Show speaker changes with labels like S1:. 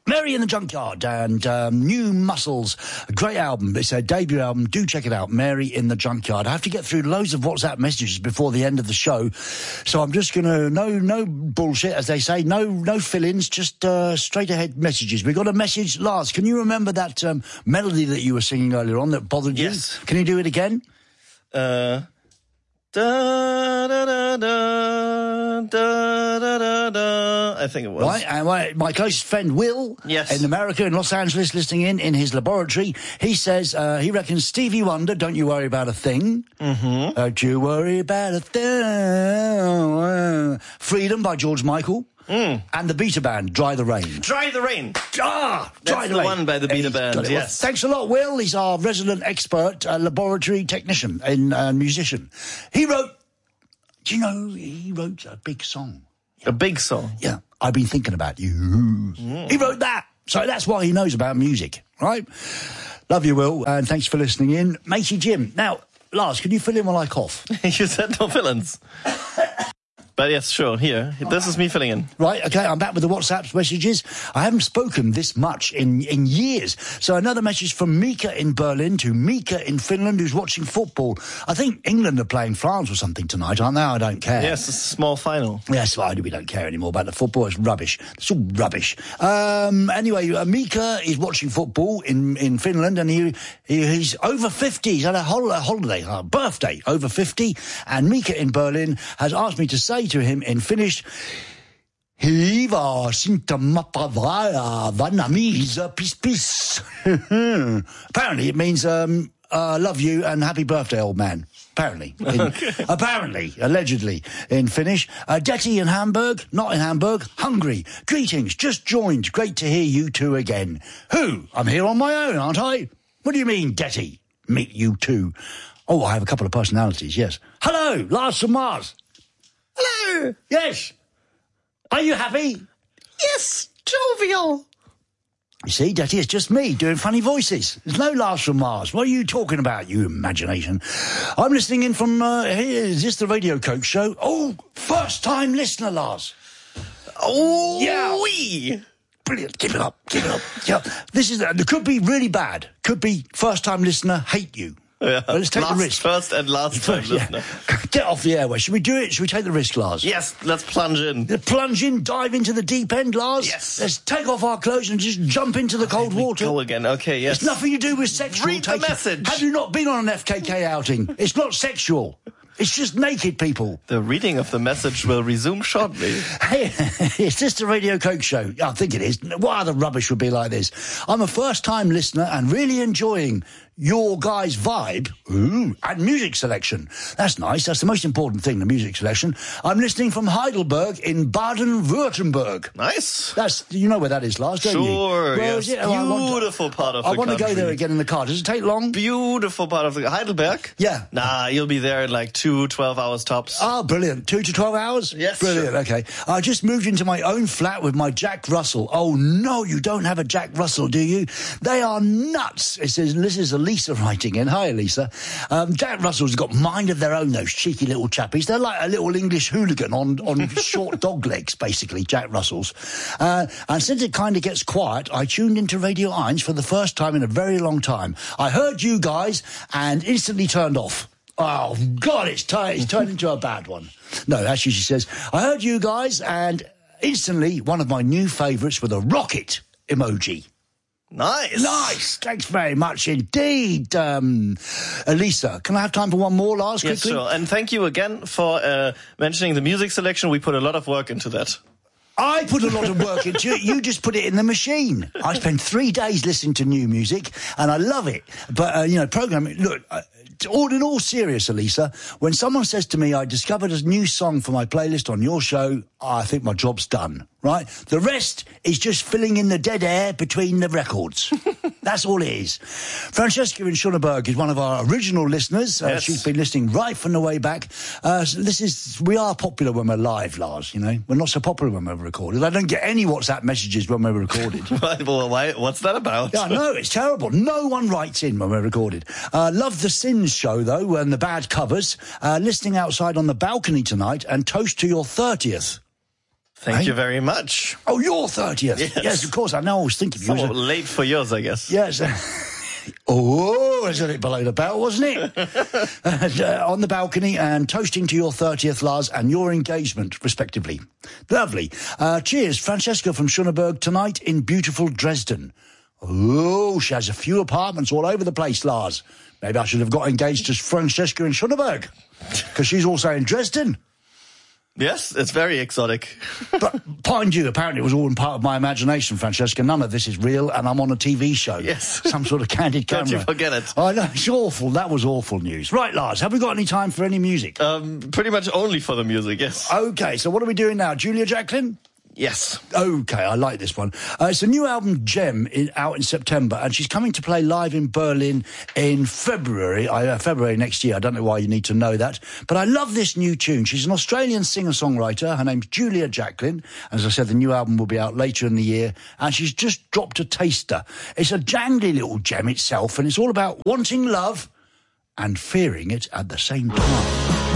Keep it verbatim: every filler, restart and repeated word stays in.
S1: Mary in the Junkyard and um, New Muscles, a great album. It's a debut album. Do check it out, Mary in the Junkyard. I have to get through loads of WhatsApp messages before the end of the show, so I'm just going to, no no bullshit, as they say, no no fill-ins, just uh, straight ahead messages. We got a message, Lars, can you remember that um, melody that you were singing earlier on that bothered you?
S2: Yes.
S1: Can you do it again?
S2: Uh... Da, da, da, da, da, da, da, da. I think it was.
S1: Right, and my, my closest friend Will,
S2: yes.
S1: in America, in Los Angeles, listening in, in his laboratory, he says, uh, he reckons Stevie Wonder, Don't You Worry About a Thing.
S2: Mm-hmm.
S1: Don't you worry about a thing. Freedom by George Michael.
S2: Mm.
S1: And the Beta Band, Dry the Rain.
S2: Dry the Rain.
S1: Ah,
S2: That's
S1: Dry the,
S2: the
S1: Rain.
S2: one by the Beta Band,
S1: well,
S2: yes.
S1: thanks a lot, Will. He's our resident expert, uh, laboratory technician and uh, musician. He wrote, do you know, he wrote a big song.
S2: A big song?
S1: Yeah, I've been thinking about you. Mm. He wrote that. So that's why he knows about music, right? Love you, Will, and thanks for listening in. Matey Jim. Now, Lars, can you fill in while I cough?
S2: You said no fill-ins. But yes, sure, here. This is me filling in.
S1: Right, okay, I'm back with the WhatsApp messages. I haven't spoken this much in, in years. So another message from Mika in Berlin to Mika in Finland, who's watching football. I think England are playing France or something tonight, aren't they? I don't care.
S2: Yes, it's a small final.
S1: Yes, well, we don't care anymore about the football. It's rubbish. It's all rubbish. Um, anyway, uh, Mika is watching football in, in Finland, and he, he he's over fifty. He's had a, hol- a holiday, a birthday, over fifty. And Mika in Berlin has asked me to say to him in Finnish, Hiva sintamapavaya vanamisa pis pis. Apparently it means um, uh, love you and happy birthday, old man. Apparently. In, okay. Apparently, allegedly, in Finnish. Uh, Detty in Hamburg, not in Hamburg, Hungary. Greetings, just joined. Great to hear you two again. Who? I'm here on my own, aren't I? What do you mean, Detty? Meet you two. Oh, I have a couple of personalities, yes. Hello, Lars from Mars.
S2: Hello.
S1: Yes. Are you happy?
S2: Yes, jovial.
S1: You see, Detty, it's just me doing funny voices. There's no Lars from Mars. What are you talking about, you imagination? I'm listening in from, uh, here, is this the Radio Coke show? Oh, first-time listener, Lars.
S2: Oh,
S1: yeah.
S2: Wee.
S1: Brilliant. Keep it up. Keep it up. Yeah. This is, uh, it could be really bad. Could be first-time listener, hate you.
S2: Yeah.
S1: Well, let's take
S2: last,
S1: the risk.
S2: First and last time
S1: yeah.
S2: listener.
S1: Get off the airway. Should we do it? Should we take the risk, Lars?
S2: Yes, let's plunge in.
S1: Plunge in, dive into the deep end, Lars?
S2: Yes.
S1: Let's take off our clothes and just jump into the cold water.
S2: Go again, okay, yes.
S1: It's nothing to do with sexual.
S2: Read the message.
S1: Have you not been on an F K K outing? It's not sexual. It's just naked people.
S2: The reading of the message will resume shortly.
S1: Hey, is this the Radio Coke show? I think it is. What other rubbish would be like this? I'm a first-time listener and really enjoying your guys' vibe ooh, and music selection. That's nice. That's the most important thing, the music selection. I'm listening from Heidelberg in Baden-Württemberg.
S2: Nice.
S1: That's, you know where that is, Lars, don't
S2: sure,
S1: you?
S2: Sure, yes.
S1: It? Oh,
S2: beautiful
S1: to,
S2: part of
S1: I
S2: the
S1: want
S2: country.
S1: to go there again in the car. Does it take long?
S2: Beautiful part of the... Heidelberg?
S1: Yeah.
S2: Nah, you'll be there in like two, twelve hours tops.
S1: Oh, brilliant. Two to twelve hours?
S2: Yes.
S1: Brilliant,
S2: sure.
S1: okay. I just moved into my own flat with my Jack Russell. Oh, no, you don't have a Jack Russell, do you? They are nuts. It says, this is Elisa writing in. Hi, Elisa. Um, Jack Russell's got mind of their own, those cheeky little chappies. They're like a little English hooligan on, on short dog legs, basically, Jack Russells. Uh, and since it kind of gets quiet, I tuned into Radio Eins for the first time in a very long time. I heard you guys and instantly turned off. Oh, God, it's, t- it's turned into a bad one. No, actually, she says, I heard you guys and instantly one of my new favourites with a rocket emoji.
S2: Nice.
S1: Nice. Thanks very much indeed, um, Elisa. Can I have time for one more, Lars,
S2: yes,
S1: quickly?
S2: Sure. And thank you again for uh, mentioning the music selection. We put a lot of work into that.
S1: I put a lot of work into it. You just put it in the machine. I spend three days listening to new music, and I love it. But, uh, you know, programming, look... Uh, all in all serious, Elisa, when someone says to me, I discovered a new song for my playlist on your show, I think my job's done, right? The rest is just filling in the dead air between the records. That's all it is. Francesca in Schoenberg is one of our original listeners. Uh,
S2: yes.
S1: She's been listening right from the way back. Uh, so this is, we are popular when we're live, Lars, you know. We're not so popular when we're recorded. I don't get any WhatsApp messages when we're recorded.
S2: Well, why, what's that about?
S1: Yeah, no, it's terrible. No one writes in when we're recorded. Uh, love the Sins show, though, and the bad covers. Uh, listening outside on the balcony tonight, and toast to your thirtieth.
S2: Thank
S1: Hey?
S2: you very much.
S1: Oh, your thirtieth.
S2: Yes.
S1: Yes, of course. I know. I was thinking of you.
S2: Somewhat late for yours, I guess.
S1: Yes. Oh, was it below the belt, wasn't it? and, uh, on the balcony and toasting to your thirtieth, Lars, and your engagement, respectively. Lovely. Uh, cheers, Francesca from Schöneberg tonight in beautiful Dresden. Oh, she has a few apartments all over the place, Lars. Maybe I should have got engaged to Francesca in Schöneberg, because she's also in Dresden.
S2: Yes, it's very exotic.
S1: But mind you, apparently it was all in part of my imagination, Francesca. None of this is real, and I'm on a T V show.
S2: Yes.
S1: Some sort of candid camera.
S2: Don't you forget it.
S1: I know, it's awful. That was awful news. Right, Lars, have we got any time for any music?
S2: Um, pretty much only for the music, yes.
S1: Okay, so what are we doing now? Julia Jacklin?
S2: Yes.
S1: Okay, I like this one. Uh, it's a new album, Gem, in, out in September, and she's coming to play live in Berlin in February, uh, February next year. I don't know why you need to know that, but I love this new tune. She's an Australian singer-songwriter. Her name's Julia Jacklin. As I said, the new album will be out later in the year, and she's just dropped a taster. It's a jangly little gem itself, and it's all about wanting love and fearing it at the same time.